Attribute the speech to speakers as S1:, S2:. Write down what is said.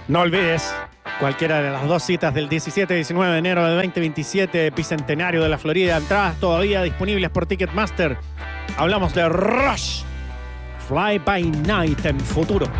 S1: No olvides cualquiera de las dos citas del 17 y 19 de enero del 2027, Bicentenario de la Florida. Entradas todavía disponibles por Ticketmaster. Hablamos de Rush, Fly by Night en futuro.